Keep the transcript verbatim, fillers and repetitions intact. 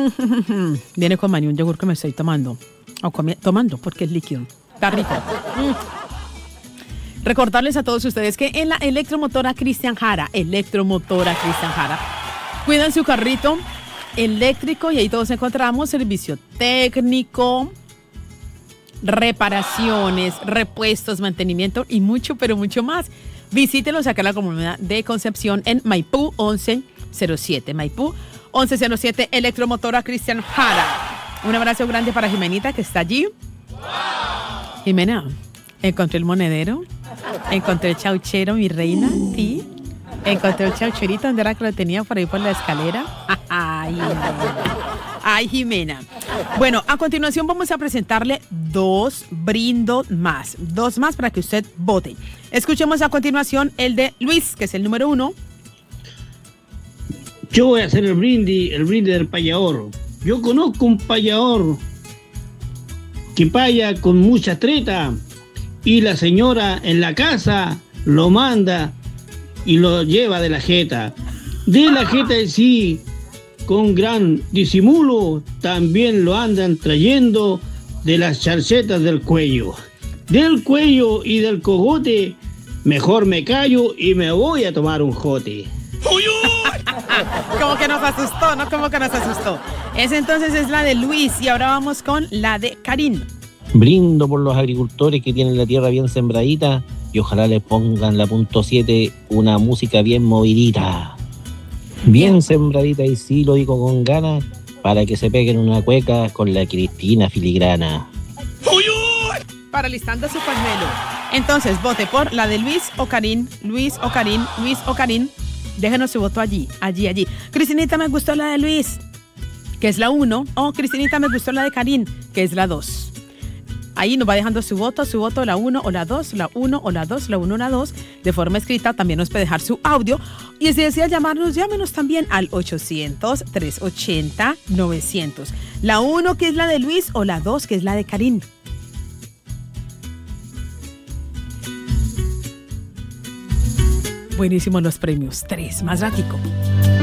Mm, viene con maní un yogur que me estoy tomando. O comi- tomando, porque es líquido. Está rico. Mm. Recordarles a todos ustedes que en la electromotora Cristian Jara, electromotora Cristian Jara, cuidan su carrito eléctrico y ahí todos encontramos servicio técnico, reparaciones, repuestos, mantenimiento y mucho, pero mucho más. Visítelos acá en la comunidad de Concepción en Maipú once cero siete. Maipú once cero siete, Electromotora Cristian Jara. Un abrazo grande para Jimenita que está allí. Jimena, encontré el monedero, encontré el chauchero, mi reina, sí. Encontré el chaucherito donde era que lo tenía por ahí por la escalera. Ay, ay, Jimena. Bueno, a continuación vamos a presentarle dos brindos más. Dos más para que usted vote. Escuchemos a continuación el de Luis, que es el número uno. Yo voy a hacer el brindis, el brindis del payador. Yo conozco un payador que paya con mucha treta y la señora en la casa lo manda y lo lleva de la jeta. De la jeta en sí, con gran disimulo, también lo andan trayendo de las charcetas del cuello. Del cuello y del cogote, mejor me callo y me voy a tomar un jote. Como que nos asustó, ¿no? Como que nos asustó. Esa entonces es la de Luis y ahora vamos con la de Karin. Brindo por los agricultores que tienen la tierra bien sembradita y ojalá le pongan la punto siete una música bien movidita. Bien sembradita y sí lo digo con ganas para que se peguen una cueca con la Cristina Filigrana. Paralizando su pañuelo. Entonces, vote por la de Luis o Karin, Luis o Karin, Luis o Karin. Déjenos su voto allí, allí, allí. Cristinita, me gustó la de Luis, que es la uno. O Cristinita, me gustó la de Karin, que es la dos. Ahí nos va dejando su voto, su voto, la uno o la dos, la uno o la dos, la uno o la dos, de forma escrita. También nos puede dejar su audio. Y si desea llamarnos, llámenos también al ochocientos, trescientos ochenta, novecientos. La uno, que es la de Luis, o la dos, que es la de Karin. Buenísimos los premios. Tres, más ratico.